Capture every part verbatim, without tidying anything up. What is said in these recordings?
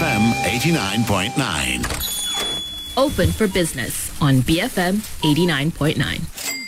M eighty-nine point nine. Open for Business on B F M eighty-nine point nine.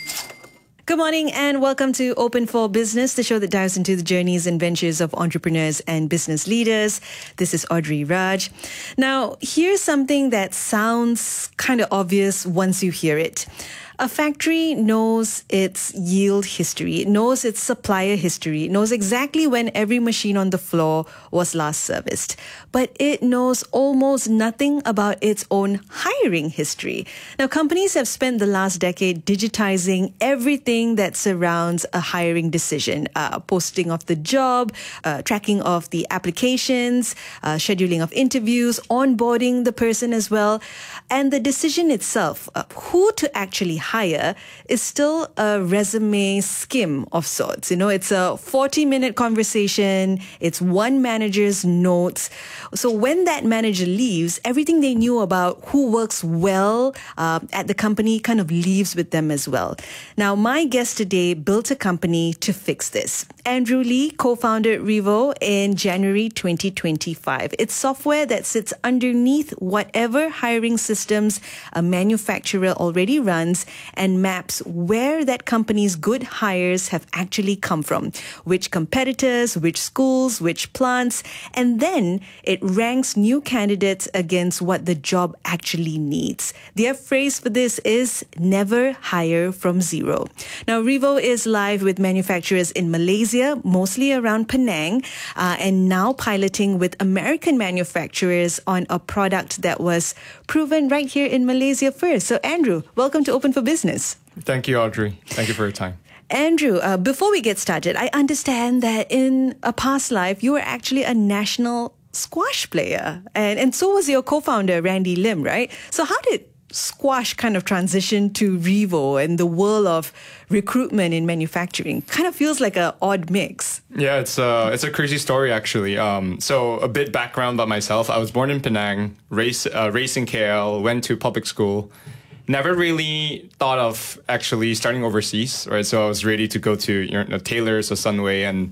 Good morning and welcome to Open for Business, the show that dives into the journeys and ventures of entrepreneurs and business leaders. This is Audrey Raj. Now, here's something that sounds kind of obvious once you hear it. A factory knows its yield history, it knows its supplier history, it knows exactly when every machine on the floor was last serviced. But it knows almost nothing about its own hiring history. Now, companies have spent the last decade digitizing everything that surrounds a hiring decision. Uh, posting of the job, uh, tracking of the applications, uh, scheduling of interviews, onboarding the person as well. And the decision itself, uh, who to actually hire, is still a resume skim of sorts. You know, it's a forty-minute conversation. It's one manager's notes. So when that manager leaves, everything they knew about who works well uh, at the company kind of leaves with them as well. Now, my guest today built a company to fix this. Andrew Lee co-founded Revo in January twenty twenty-five. It's software that sits underneath whatever hiring systems a manufacturer already runs and maps where that company's good hires have actually come from, which competitors, which schools, which plants, and then it ranks new candidates against what the job actually needs. Their phrase for this is never hire from zero. Now, Revo is live with manufacturers in Malaysia, mostly around Penang, uh, and now piloting with American manufacturers on a product that was proven right here in Malaysia first. So, Andrew, welcome to Open for Business. Thank you, Audrey. Thank you for your time. Andrew, uh, before we get started, I understand that in a past life, you were actually a national squash player. And, and so was your co-founder, Randy Lim, right? So how did squash kind of transition to Revo and the world of recruitment in manufacturing? Kind of feels like an odd mix. Yeah, it's a, it's a crazy story, actually. Um, so a bit background about myself. I was born in Penang, raised, uh, raised in K L, went to public school. Never really thought of actually starting overseas, right? So I was ready to go to you know, Taylor's or Sunway. And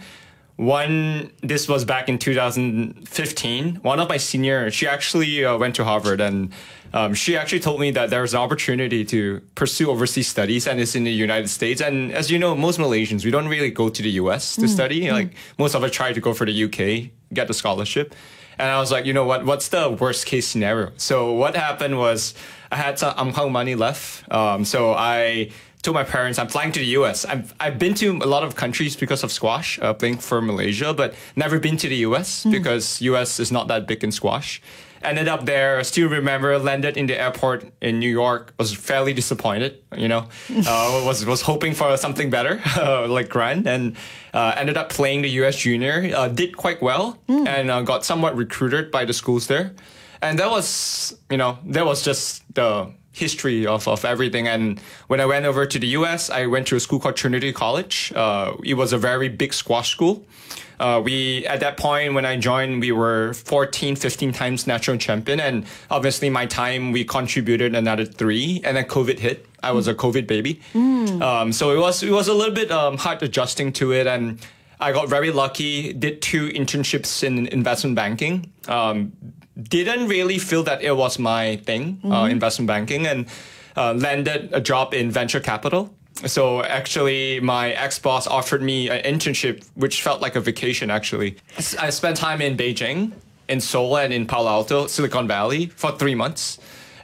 one, this was back in two thousand fifteen. One of my senior, she actually uh, went to Harvard, and um, she actually told me that there was an opportunity to pursue overseas studies, and it's in the United States. And as you know, most Malaysians, we don't really go to the U S to mm. study. Mm. Like most of us try to go for the U K, get the scholarship. And I was like, you know what, what's the worst case scenario? So what happened was I had some Amhang money left. Um, so I told my parents, I'm flying to the U S. I've, I've been to a lot of countries because of squash, uh, playing for Malaysia, but never been to the U S mm. because U S is not that big in squash. Ended up there, still remember, landed in the airport in New York, was fairly disappointed, you know, uh, was was hoping for something better, uh, like grand, and uh, ended up playing the U S Junior, uh, did quite well, mm. and uh, got somewhat recruited by the schools there. And that was, you know, that was just the history of, of everything. And when I went over to the U S, I went to a school called Trinity College. Uh, it was a very big squash school. Uh, we, at that point, when I joined, we were fourteen, fifteen times national champion. And obviously my time, we contributed another three. And then COVID hit. I was a COVID baby. Mm. Um, so it was, it was a little bit um, hard adjusting to it. And I got very lucky, did two internships in investment banking. Um, didn't really feel that it was my thing, mm-hmm. uh, investment banking, and uh, landed a job in venture capital. So actually, my ex-boss offered me an internship, which felt like a vacation, actually. I spent time in Beijing, in Seoul, and in Palo Alto, Silicon Valley, for three months.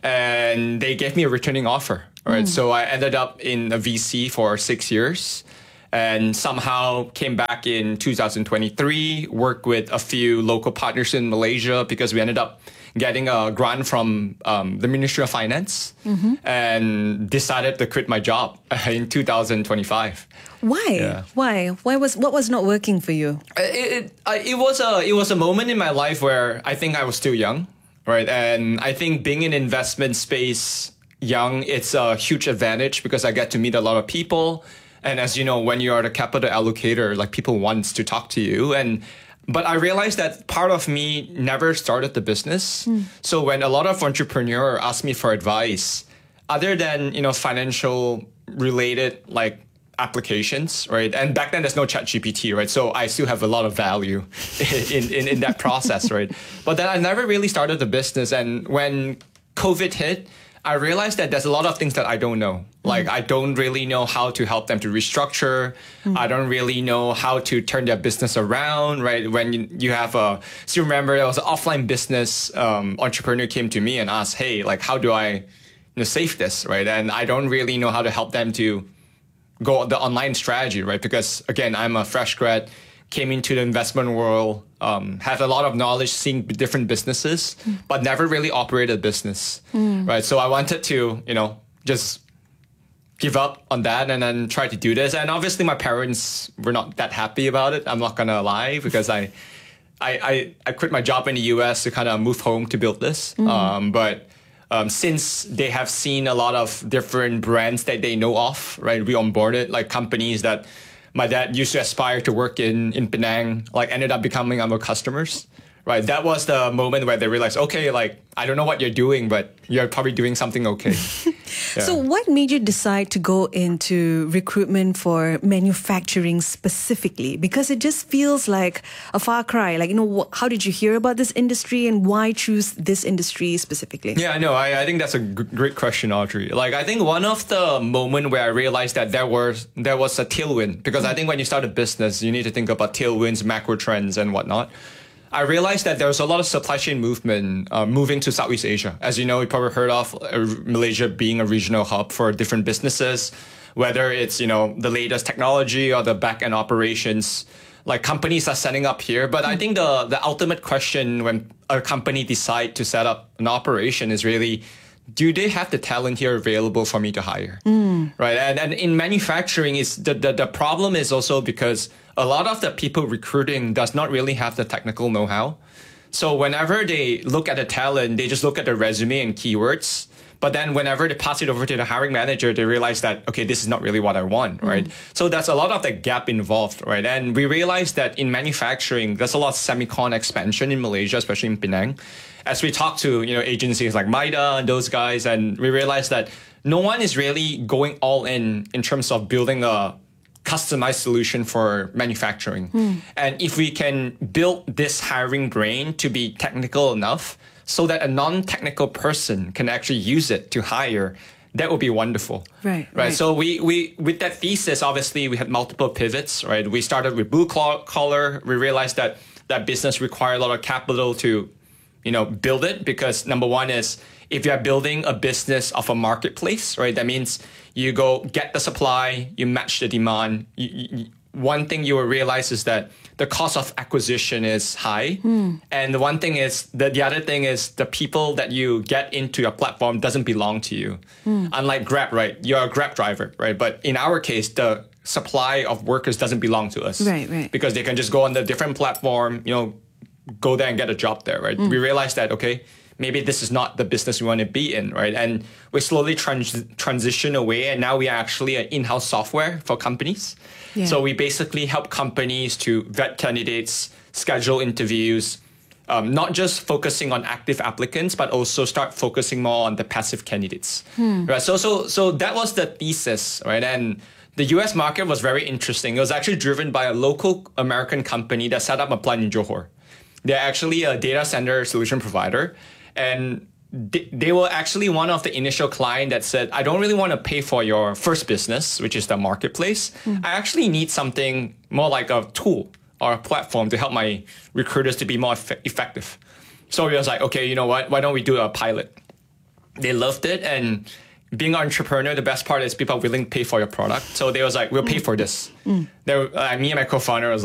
And they gave me a returning offer. Right? Mm. So I ended up in a V C for six years. And somehow came back in two thousand twenty-three, worked with a few local partners in Malaysia because we ended up getting a grant from um, the Ministry of Finance, mm-hmm. and decided to quit my job in two thousand twenty-five. Why? Yeah. Why? Why was what was not working for you? It, it, it was a it was a moment in my life where I think I was still young, right? And I think being in investment space young, it's a huge advantage because I get to meet a lot of people. And as you know, when you are the capital allocator, like people want to talk to you. And but I realized that part of me never started the business. Mm. So when a lot of entrepreneurs ask me for advice, other than, you know, financial related, like applications, right? And back then there's no ChatGPT, right? So I still have a lot of value in, in, in that process, right? But then I never really started the business. And when COVID hit, I realized that there's a lot of things that I don't know. Like mm. I don't really know how to help them to restructure. Mm. I don't really know how to turn their business around, right? When you, you have a, still remember there was an offline business um, entrepreneur came to me and asked, hey, like how do I you know, save this, right? And I don't really know how to help them to go the online strategy, right? Because again, I'm a fresh grad, came into the investment world, um, had a lot of knowledge seeing different businesses, mm. but never really operated a business, mm. right? So I wanted to, you know, just give up on that and then try to do this. And obviously my parents were not that happy about it. I'm not gonna lie, because I, I, I, I quit my job in the U S to kind of move home to build this. Mm. Um, but um, since they have seen a lot of different brands that they know of, right? We onboarded like companies that my dad used to aspire to work in, in Penang, like ended up becoming our customers, right? That was the moment where they realized, okay, like, I don't know what you're doing, but you're probably doing something okay. Yeah. So what made you decide to go into recruitment for manufacturing specifically? Because it just feels like a far cry. Like, you know, wh- how did you hear about this industry and why choose this industry specifically? Yeah, I know. I, I think that's a g- great question, Audrey. Like, I think one of the moment where I realized that there was, there was a tailwind, because I think when you start a business, you need to think about tailwinds, macro trends and whatnot. I realized that there was a lot of supply chain movement uh, moving to Southeast Asia. As you know, you probably heard of uh, Malaysia being a regional hub for different businesses, whether it's, you know, the latest technology or the back-end operations. Like companies are setting up here. But I think the, the ultimate question when a company decide to set up an operation is really, do they have the talent here available for me to hire? Mm. Right. And, and in manufacturing, is the, the, the problem is also because a lot of the people recruiting does not really have the technical know-how. So whenever they look at the talent, they just look at the resume and keywords. But then whenever they pass it over to the hiring manager, they realize that, okay, this is not really what I want, right? Mm. So there's a lot of the gap involved, right? And we realized that in manufacturing, there's a lot of semicon expansion in Malaysia, especially in Penang. As we talk to, you know, agencies like MIDA and those guys, and we realized that no one is really going all in in terms of building a customized solution for manufacturing. Mm. And if we can build this hiring brain to be technical enough so that a non-technical person can actually use it to hire, that would be wonderful. Right. Right. right. So we, we, with that thesis, obviously we had multiple pivots, right? We started with blue collar. We realized that that business required a lot of capital to, you know, build it, because number one is, if you're building a business of a marketplace, right, that means you go get the supply, you match the demand. You, you, one thing you will realize is that the cost of acquisition is high. Mm. And the one thing is, that the other thing is the people that you get into your platform doesn't belong to you. Mm. Unlike Grab, right? You're a Grab driver, right? But in our case, the supply of workers doesn't belong to us. Right, right. Because they can just go on the different platform, you know, go there and get a job there, right? Mm. We realized that, okay, maybe this is not the business we want to be in, right? And we slowly trans- transition away, and now we are actually an in-house software for companies. Yeah. So we basically help companies to vet candidates, schedule interviews, um, not just focusing on active applicants, but also start focusing more on the passive candidates. Hmm. Right? So, so, so that was the thesis, right? And the U S market was very interesting. It was actually driven by a local American company that set up a plant in Johor. They're actually a data center solution provider. And they were actually one of the initial clients that said, I don't really want to pay for your first business, which is the marketplace. Mm. I actually need something more like a tool or a platform to help my recruiters to be more eff- effective. So we was like, okay, you know what? Why don't we do a pilot? They loved it. And being an entrepreneur, the best part is people are willing to pay for your product. So they was like, we'll pay for this. Mm. They were, uh, me and my co-founder was